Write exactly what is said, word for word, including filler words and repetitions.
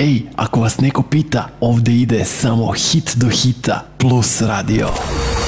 Ej, ako vas neko pita, ovde ide samo hit do hita plus radio.